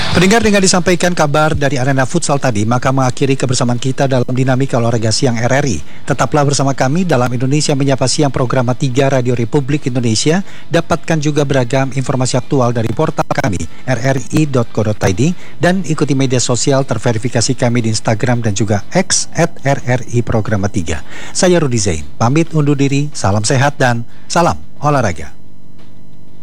Pendengar, dengan disampaikan kabar dari arena futsal tadi, maka mengakhiri kebersamaan kita dalam Dinamika Olahraga Siang RRI. Tetaplah bersama kami dalam Indonesia Menyapa Siang program 3 Radio Republik Indonesia. Dapatkan juga beragam informasi aktual dari portal kami rri.co.id dan ikuti media sosial terverifikasi kami di Instagram dan juga X @RRI Program 3. Saya Rudi Zain, pamit undur diri, salam sehat dan salam olahraga.